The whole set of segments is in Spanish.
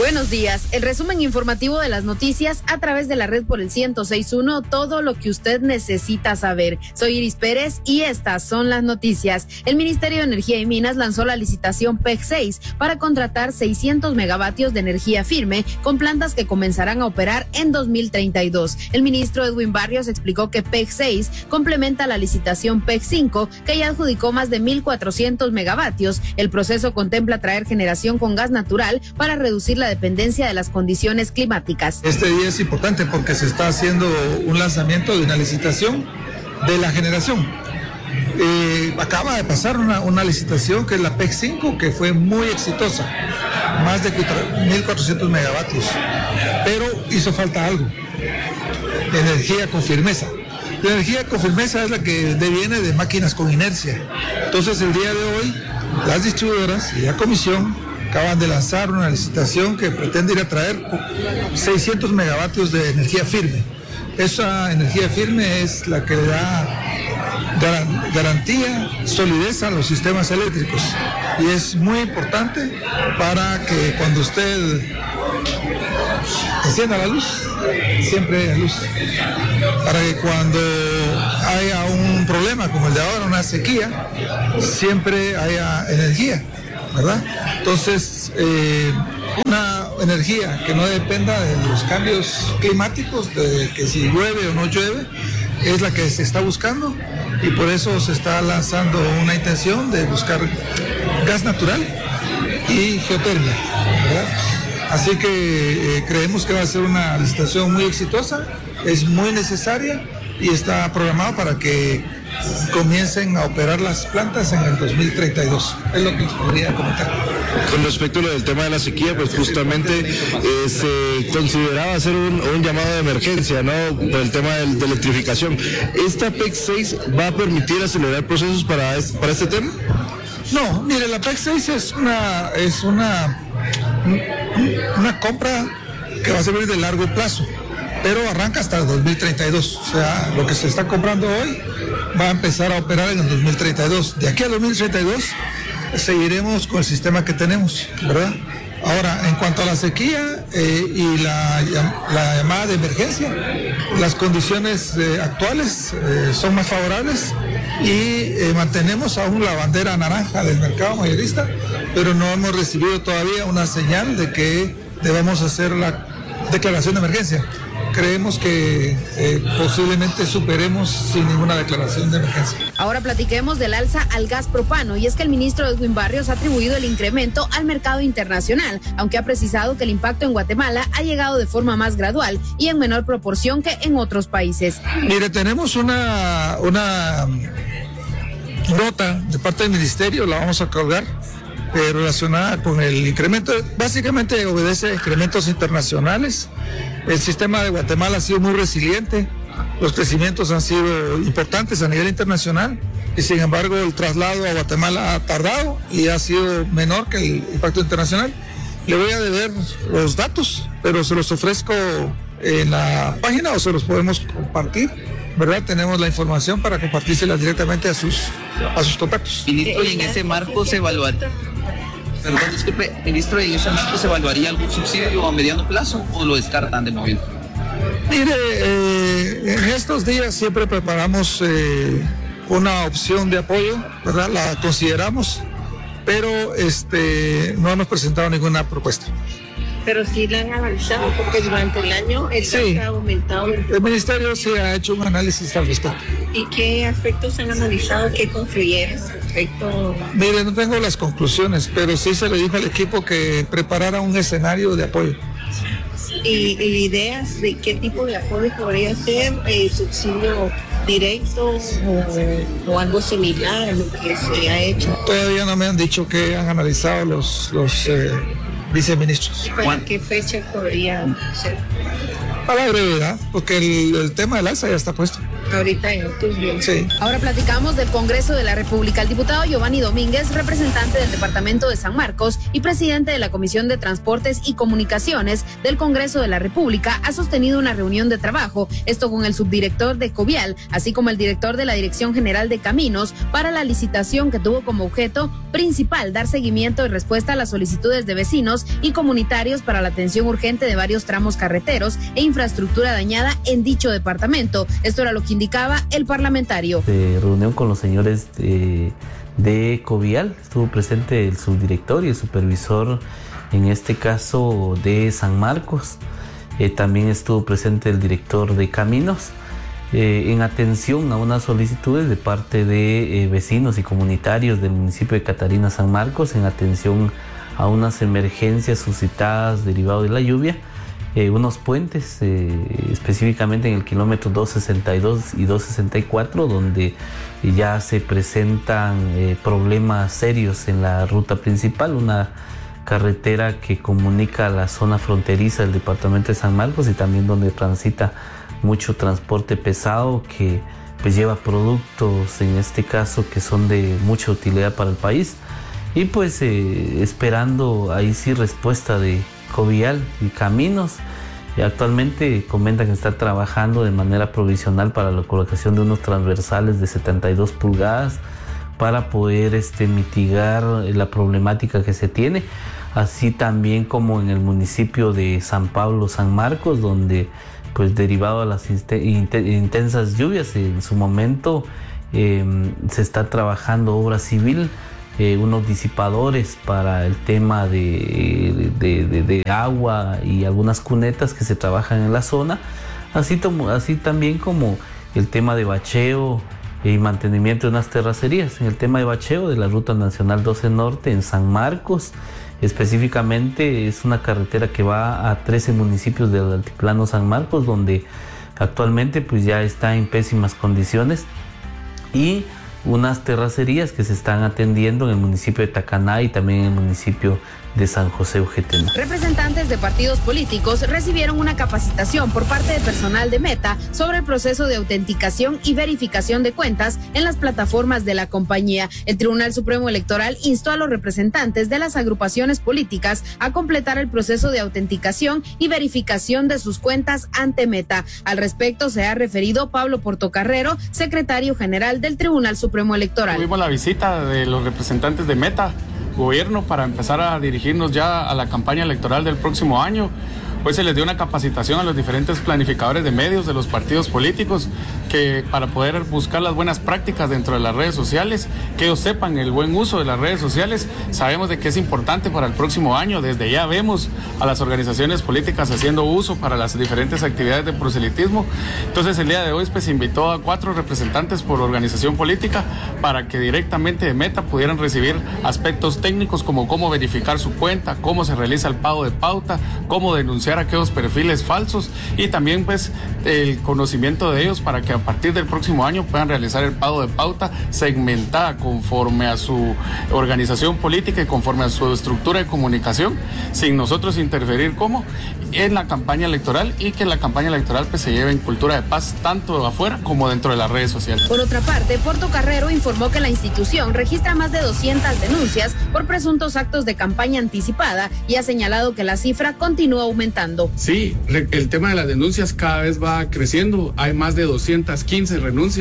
Buenos días, el resumen informativo de las noticias a través de la red por el 106.1, todo lo que usted necesita saber. Soy Iris Pérez y estas son las noticias. El Ministerio de Energía y Minas lanzó la licitación PEC 6 para contratar 600 megavatios de energía firme con plantas que comenzarán a operar en 2032. El ministro Edwin Barrios explicó que PEC 6 complementa la licitación PEC 5, que ya adjudicó más de 1.400 megavatios. El proceso contempla traer generación con gas natural para reducir la dependencia de las condiciones climáticas. Este día es importante porque se está haciendo un lanzamiento de una licitación de la generación. Acaba de pasar una licitación que es la PEC 5, que fue muy exitosa, más de 1.400 megavatios, pero hizo falta algo, energía con firmeza. La energía con firmeza es la que deviene de máquinas con inercia. Entonces el día de hoy las distribuidoras y la comisión acaban de lanzar una licitación que pretende ir a traer 600 megavatios de energía firme. Esa energía firme es la que le da garantía, solidez a los sistemas eléctricos. Y es muy importante para que cuando usted encienda la luz, siempre haya luz. Para que cuando haya un problema como el de ahora, una sequía, siempre haya energía, ¿verdad? Entonces, una energía que no dependa de los cambios climáticos, de que si llueve o no llueve, es la que se está buscando, y por eso se está lanzando una intención de buscar gas natural y geotermia, ¿verdad? Así que creemos que va a ser una licitación muy exitosa, es muy necesaria y está programado para que comiencen a operar las plantas en el 2032. Es lo que podría comentar. Con respecto a lo del tema de la sequía, pues justamente se consideraba hacer un llamado de emergencia, ¿no? Por el tema de electrificación. ¿Esta PEC 6 va a permitir acelerar procesos para este tema? No, mire, la PEC 6 es una compra que va a servir de largo plazo, pero arranca hasta el 2032. O sea, lo que se está comprando hoy va a empezar a operar en el 2032. De aquí al 2032 seguiremos con el sistema que tenemos, ¿verdad? Ahora, en cuanto a la sequía y la llamada de emergencia, las condiciones actuales son más favorables y mantenemos aún la bandera naranja del mercado mayorista, pero no hemos recibido todavía una señal de que debamos hacer la declaración de emergencia. Creemos que posiblemente superemos sin ninguna declaración de emergencia. Ahora platiquemos del alza al gas propano, y es que el ministro Edwin Barrios ha atribuido el incremento al mercado internacional, aunque ha precisado que el impacto en Guatemala ha llegado de forma más gradual y en menor proporción que en otros países. Mire, tenemos una nota de parte del ministerio, la vamos a colgar, relacionada con el incremento. Básicamente obedece a incrementos internacionales. El sistema de Guatemala ha sido muy resiliente, los crecimientos han sido importantes a nivel internacional y sin embargo el traslado a Guatemala ha tardado y ha sido menor que el impacto internacional. Le voy a deber los datos, pero se los ofrezco en la página o se los podemos compartir, ¿verdad? Tenemos la información para compartírsela directamente a sus contactos. Ministro, y en ese marco se evaluaría. Perdón, disculpe, ministro, ¿en ese marco se evaluaría algún subsidio a mediano plazo o lo descartan de momento? Mire, en estos días siempre preparamos una opción de apoyo, ¿verdad? La consideramos, pero no hemos presentado ninguna propuesta. Pero sí la han analizado porque durante el año el gas ha aumentado. El ministerio sí ha hecho un análisis al respecto. ¿Y qué aspectos han analizado? ¿Qué concluyeron respecto? Mire, no tengo las conclusiones, pero sí se le dijo al equipo que preparara un escenario de apoyo. ¿Y ideas de qué tipo de apoyo podría ser? ¿Subsidio directo o algo similar a lo que se ha hecho? Todavía no me han dicho que han analizado los viceministros. ¿Para qué fecha podría ser? A la brevedad, porque el tema del alza ya está puesto. ahorita en octubre. Sí. Ahora platicamos del Congreso de la República. El diputado Giovanni Domínguez, representante del departamento de San Marcos y presidente de la Comisión de Transportes y Comunicaciones del Congreso de la República, ha sostenido una reunión de trabajo, esto con el subdirector de Covial, así como el director de la Dirección General de Caminos, para la licitación que tuvo como objeto principal dar seguimiento y respuesta a las solicitudes de vecinos y comunitarios para la atención urgente de varios tramos carreteros e infraestructura dañada en dicho departamento. Esto era lo que indicaba el parlamentario. Reunión con los señores de Covial, estuvo presente el subdirector y el supervisor, en este caso de San Marcos. También estuvo presente el director de Caminos, en atención a unas solicitudes de parte de vecinos y comunitarios del municipio de Catarina San Marcos, en atención a unas emergencias suscitadas derivado de la lluvia, unos puentes, específicamente en el kilómetro 262 y 264, donde ya se presentan problemas serios en la ruta principal, una carretera que comunica la zona fronteriza del departamento de San Marcos y también donde transita mucho transporte pesado que pues lleva productos, en este caso, que son de mucha utilidad para el país. Y pues esperando ahí sí respuesta de Covial y Caminos. Actualmente comentan que está trabajando de manera provisional para la colocación de unos transversales de 72 pulgadas para poder mitigar la problemática que se tiene, así también como en el municipio de San Pablo, San Marcos, donde pues derivado a las intensas lluvias en su momento se está trabajando obra civil, unos disipadores para el tema de agua y algunas cunetas que se trabajan en la zona, así también como el tema de bacheo y mantenimiento de unas terracerías. En el tema de bacheo de la Ruta Nacional 12 Norte en San Marcos, específicamente es una carretera que va a 13 municipios del altiplano San Marcos, donde actualmente pues ya está en pésimas condiciones, y unas terracerías que se están atendiendo en el municipio de Tacaná y también en el municipio de San José Ugetena. Representantes de partidos políticos recibieron una capacitación por parte de personal de Meta sobre el proceso de autenticación y verificación de cuentas en las plataformas de la compañía. El Tribunal Supremo Electoral instó a los representantes de las agrupaciones políticas a completar el proceso de autenticación y verificación de sus cuentas ante Meta. Al respecto se ha referido Pablo Portocarrero, secretario general del Tribunal Supremo Electoral. Tuvimos la visita de los representantes de Meta Gobierno para empezar a dirigirnos ya a la campaña electoral del próximo año. Hoy se les dio una capacitación a los diferentes planificadores de medios de los partidos políticos, que para poder buscar las buenas prácticas dentro de las redes sociales, que ellos sepan el buen uso de las redes sociales. Sabemos de que es importante para el próximo año. Desde ya vemos a las organizaciones políticas haciendo uso para las diferentes actividades de proselitismo. Entonces el día de hoy pues invitó a 4 representantes por organización política para que directamente de Meta pudieran recibir aspectos técnicos como cómo verificar su cuenta, cómo se realiza el pago de pauta, cómo denunciar aquellos perfiles falsos, y también pues el conocimiento de ellos para que a partir del próximo año puedan realizar el pago de pauta segmentada conforme a su organización política y conforme a su estructura de comunicación, sin nosotros interferir como en la campaña electoral, y que la campaña electoral pues se lleve en cultura de paz tanto afuera como dentro de las redes sociales. Por otra parte, Portocarrero informó que la institución registra más de 200 denuncias por presuntos actos de campaña anticipada y ha señalado que la cifra continúa aumentando. Sí, el tema de las denuncias cada vez va creciendo. Hay más de 215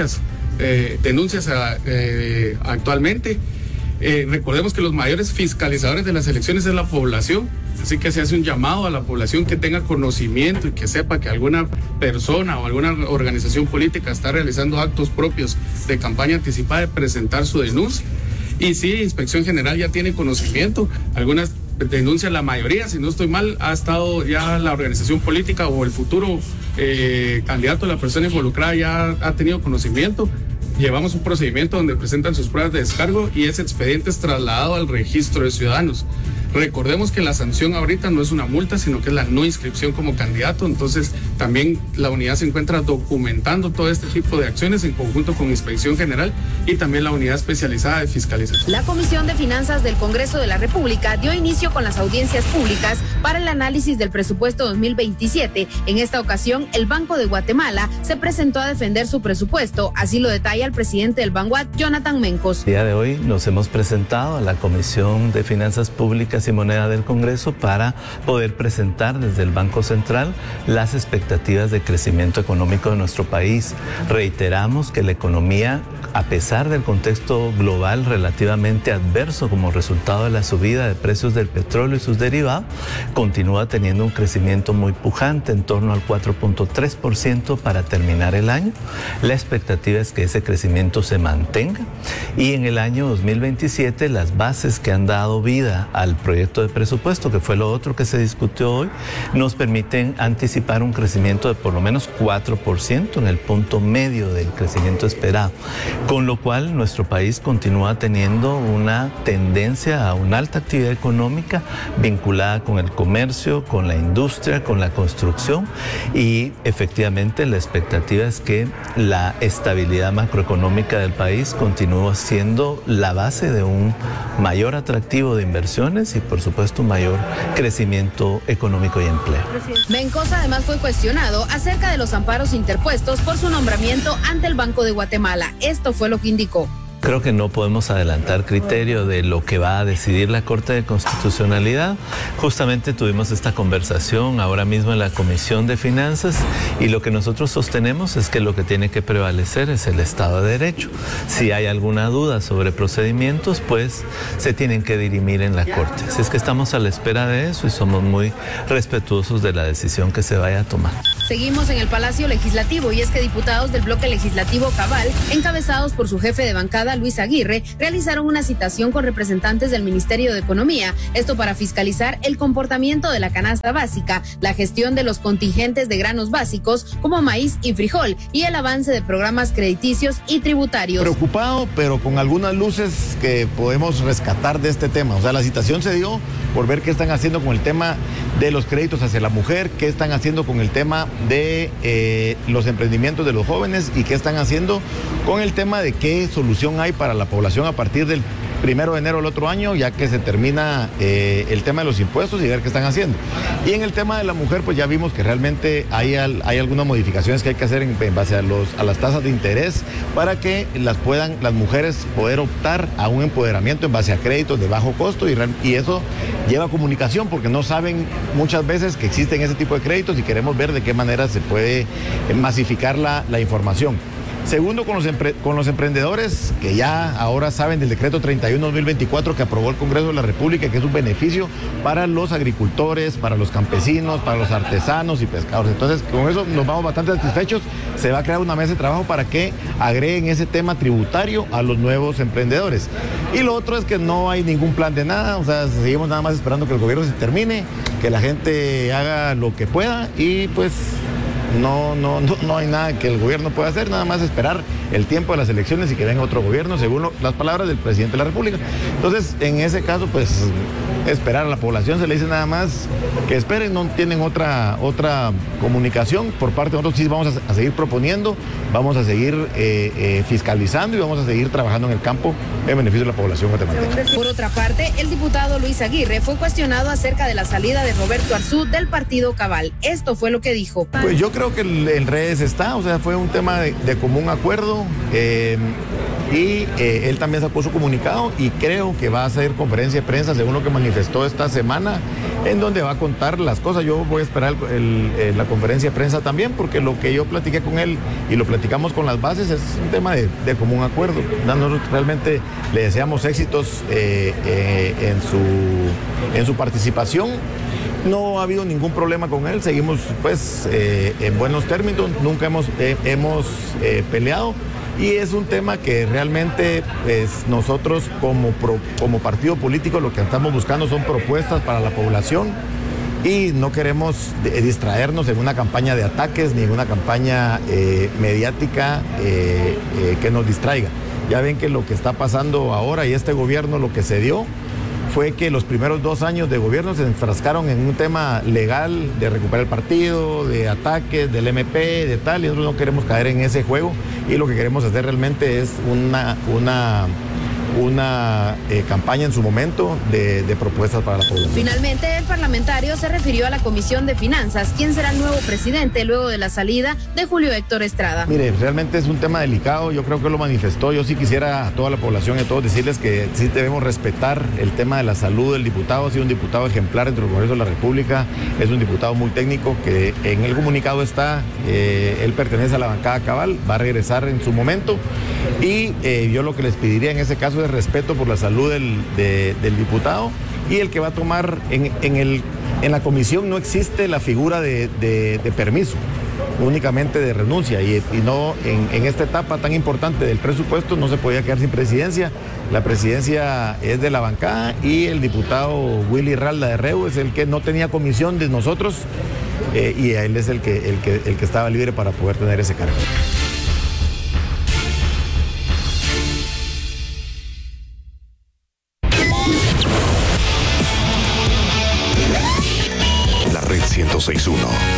denuncias actualmente. Recordemos que los mayores fiscalizadores de las elecciones es la población, así que se hace un llamado a la población que tenga conocimiento y que sepa que alguna persona o alguna organización política está realizando actos propios de campaña anticipada, de presentar su denuncia. Y sí, Inspección General ya tiene conocimiento. Algunas denuncias, la mayoría, si no estoy mal, ha estado ya la organización política o el futuro candidato, la persona involucrada, ya ha tenido conocimiento. Llevamos un procedimiento donde presentan sus pruebas de descargo y ese expediente es trasladado al registro de ciudadanos. Recordemos que la sanción ahorita no es una multa, sino que es la no inscripción como candidato. Entonces, también la unidad se encuentra documentando todo este tipo de acciones en conjunto con Inspección General y también la unidad especializada de fiscalización. La Comisión de Finanzas del Congreso de la República dio inicio con las audiencias públicas para el análisis del presupuesto 2027. En esta ocasión, el Banco de Guatemala se presentó a defender su presupuesto. Así lo detalla el presidente del Banguat, Jonathan Mencos. El día de hoy nos hemos presentado a la Comisión de Finanzas Públicas y Moneda del Congreso para poder presentar desde el Banco Central las expectativas de crecimiento económico de nuestro país. Reiteramos que la economía, a pesar del contexto global relativamente adverso como resultado de la subida de precios del petróleo y sus derivados, continúa teniendo un crecimiento muy pujante, en torno al 4.3% para terminar el año. La expectativa es que ese crecimiento se mantenga y en el año 2027 las bases que han dado vida al proyecto de presupuesto, que fue lo otro que se discutió hoy, nos permiten anticipar un crecimiento de por lo menos 4% en el punto medio del crecimiento esperado, con lo cual nuestro país continúa teniendo una tendencia a una alta actividad económica vinculada con el comercio, con la industria, con la construcción, y efectivamente la expectativa es que la estabilidad macroeconómica del país continúa siendo la base de un mayor atractivo de inversiones y por supuesto un mayor crecimiento económico y empleo. Mencos además fue cuestionado acerca de los amparos interpuestos por su nombramiento ante el Banco de Guatemala. Esto fue lo que indicó. Creo que no podemos adelantar criterio de lo que va a decidir la Corte de Constitucionalidad. Justamente tuvimos esta conversación ahora mismo en la Comisión de Finanzas y lo que nosotros sostenemos es que lo que tiene que prevalecer es el Estado de Derecho. Si hay alguna duda sobre procedimientos, pues se tienen que dirimir en la Corte. Así es que estamos a la espera de eso y somos muy respetuosos de la decisión que se vaya a tomar. Seguimos en el Palacio Legislativo y es que diputados del bloque legislativo Cabal, encabezados por su jefe de bancada Luis Aguirre, realizaron una citación con representantes del Ministerio de Economía, esto para fiscalizar el comportamiento de la canasta básica, la gestión de los contingentes de granos básicos como maíz y frijol y el avance de programas crediticios y tributarios. Preocupado, pero con algunas luces que podemos rescatar de este tema. O sea, la citación se dio por ver qué están haciendo con el tema de los créditos hacia la mujer, qué están haciendo con el tema de los emprendimientos de los jóvenes y qué están haciendo con el tema de qué solución hay para la población a partir del 1 de enero del otro año, ya que se termina el tema de los impuestos y ver qué están haciendo. Y en el tema de la mujer, pues ya vimos que realmente hay algunas modificaciones que hay que hacer en base a las tasas de interés para que las mujeres poder optar a un empoderamiento en base a créditos de bajo costo y eso lleva comunicación porque no saben muchas veces que existen ese tipo de créditos y queremos ver de qué manera se puede masificar la información. Segundo, con los emprendedores que ya ahora saben del decreto 31/2024 que aprobó el Congreso de la República, que es un beneficio para los agricultores, para los campesinos, para los artesanos y pescadores. Entonces, con eso nos vamos bastante satisfechos. Se va a crear una mesa de trabajo para que agreguen ese tema tributario a los nuevos emprendedores. Y lo otro es que no hay ningún plan de nada, o sea, seguimos nada más esperando que el gobierno se termine, que la gente haga lo que pueda y pues no hay nada que el gobierno pueda hacer, nada más esperar el tiempo de las elecciones y que venga otro gobierno, según las palabras del presidente de la República. Entonces, en ese caso, pues, esperar a la población, se le dice nada más que esperen, no tienen otra comunicación. Por parte de nosotros sí vamos a seguir proponiendo, vamos a seguir fiscalizando y vamos a seguir trabajando en el campo en beneficio de la población guatemalteca. Por otra parte, el diputado Luis Aguirre fue cuestionado acerca de la salida de Roberto Arzú del partido Cabal. Esto fue lo que dijo. Pues yo creo que en redes está, o sea, fue un tema de común acuerdo y él también sacó su comunicado y creo que va a hacer conferencia de prensa según lo que manifestó esta semana en donde va a contar las cosas. Yo voy a esperar la conferencia de prensa también porque lo que yo platiqué con él y lo platicamos con las bases es un tema de común acuerdo. Nosotros realmente le deseamos éxitos en su participación. No ha habido ningún problema con él, seguimos pues en buenos términos, nunca hemos peleado y es un tema que realmente nosotros como partido político lo que estamos buscando son propuestas para la población y no queremos distraernos en una campaña de ataques ni en una campaña mediática que nos distraiga. Ya ven que lo que está pasando ahora y este gobierno lo que se dio fue que los primeros 2 años de gobierno se enfrascaron en un tema legal de recuperar el partido, de ataques, del MP, de tal, y nosotros no queremos caer en ese juego, y lo que queremos hacer realmente es una campaña en su momento de propuestas para la población. Finalmente, el parlamentario se refirió a la Comisión de Finanzas. ¿Quién será el nuevo presidente luego de la salida de Julio Héctor Estrada? Mire, realmente es un tema delicado, yo creo que lo manifestó. Yo sí quisiera a toda la población y a todos decirles que sí debemos respetar el tema de la salud del diputado. Ha sido un diputado ejemplar dentro del Congreso de la República, es un diputado muy técnico que en el comunicado está, él pertenece a la bancada cabal, va a regresar en su momento, y yo lo que les pediría en ese caso es respeto por la salud del diputado, y el que va a tomar en la comisión no existe la figura de permiso, únicamente de renuncia, y no en esta etapa tan importante del presupuesto no se podía quedar sin presidencia. La presidencia es de la bancada y el diputado Willy Ralda de Reu es el que no tenía comisión de nosotros, y él es el que estaba libre para poder tener ese cargo. La Red 106.1